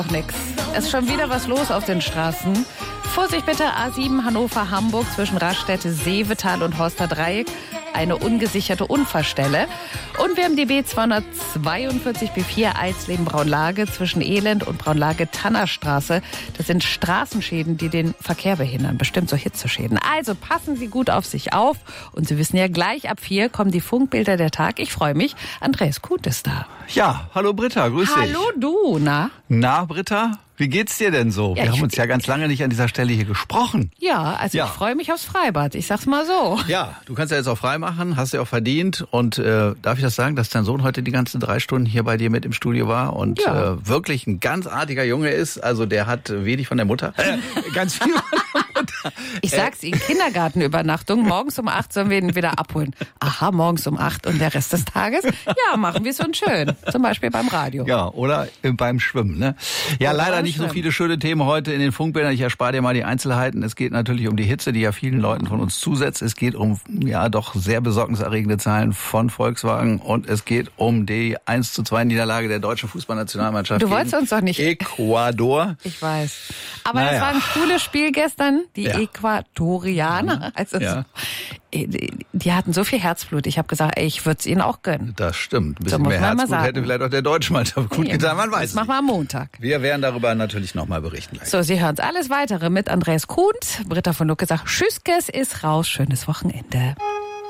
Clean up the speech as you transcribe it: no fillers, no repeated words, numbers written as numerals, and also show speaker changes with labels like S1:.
S1: Doch nix. Es ist schon wieder was los auf den Straßen. Vorsicht bitte, A7 Hannover-Hamburg zwischen Raststätte, Seevetal und Horster Dreieck. Eine ungesicherte Unfallstelle. Und wir haben die B242 B4 Eisleben-Braunlage zwischen Elend und Braunlage-Tannerstraße. Das sind Straßenschäden, die den Verkehr behindern. Bestimmt so Hitzeschäden. Also passen Sie gut auf sich auf. Und Sie wissen ja, gleich ab 4 kommen die Funkbilder der Tag. Ich freue mich. Andreas Kuhn ist da.
S2: Ja, hallo Britta, grüß dich.
S1: Hallo du, na?
S2: Na Britta, wie geht's dir denn so?
S1: Ja,
S2: wir haben uns ja ganz lange nicht an dieser Stelle hier gesprochen.
S1: Ja, also
S2: Ja.
S1: ich freue mich aufs Freibad. Ich sag's mal so.
S2: Ja, du kannst ja jetzt auch frei machen, hast ja auch verdient. Und darf ich das sagen, dass dein Sohn heute die ganzen 3 Stunden hier bei dir mit im Studio war und
S1: Ja.
S2: wirklich ein ganz artiger Junge ist. Also der hat wenig von der Mutter. Ganz viel von der Mutter.
S1: Ich sag's Ihnen, Kindergartenübernachtung. Morgens um 8 sollen wir ihn wieder abholen. Aha, morgens um 8 und der Rest des Tages? Ja, machen wir es uns schön. Zum Beispiel beim Radio.
S2: Ja, oder beim Schwimmen, ne? Ja,
S1: Oder
S2: leider
S1: beim
S2: nicht so
S1: Schwimmen.
S2: viele schöne Themen heute in den Funkbildern. Ich erspare dir mal die Einzelheiten. Es geht natürlich um die Hitze, die ja vielen Leuten von uns zusetzt. Es geht um, ja, doch sehr besorgniserregende Zahlen von Volkswagen. Und es geht um die 1:2 Niederlage der deutschen Fußballnationalmannschaft.
S1: Du wolltest
S2: gegen
S1: uns doch nicht-
S2: Ecuador.
S1: Ich weiß. Aber
S2: Naja.
S1: es war ein cooles Spiel gestern. Die
S2: Ja.
S1: Äquatorianer, also
S2: Ja.
S1: die hatten so viel Herzblut. Ich habe gesagt, ey, ich würde es ihnen auch gönnen.
S2: Das stimmt. Ein
S1: So
S2: bisschen
S1: muss
S2: mehr
S1: man mal
S2: Herzblut
S1: sagen.
S2: hätte vielleicht auch der deutsche Mannschaft gut getan. Man weiß
S1: Das
S2: es
S1: machen wir am Montag.
S2: Wir werden darüber natürlich nochmal berichten gleich.
S1: So, Sie hören alles Weitere mit Andreas Kuhn. Britta von Lucke sagt, Tschüss, es ist raus. Schönes Wochenende.